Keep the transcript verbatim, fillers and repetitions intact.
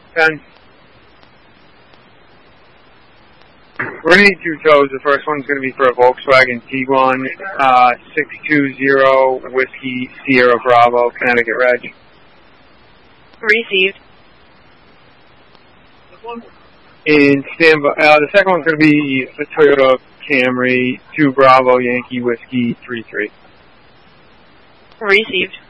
ten. We're going to need two tows. The first one's going to be for a Volkswagen Tiguan, uh, six two zero Whiskey Sierra Bravo, Connecticut Reg. Received. And stand by, uh, the second one's going to be a Toyota Camry, two Bravo Yankee Whiskey three three. Received.